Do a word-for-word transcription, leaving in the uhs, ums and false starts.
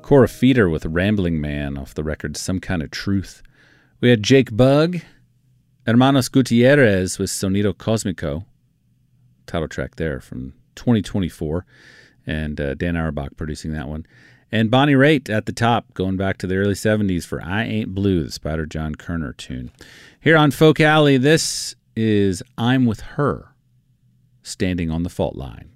Cora Feeder with Rambling Man off the record Some Kind of Truth. We had Jake Bugg, Hermanos Gutierrez with Sonido Cosmico, title track there from twenty twenty-four, and uh, Dan Auerbach producing that one. And Bonnie Raitt at the top, going back to the early seventies for I Ain't Blue, the Spider John Kerner tune. Here on Folk Alley, this is I'm With Her, Standing on the Fault Line.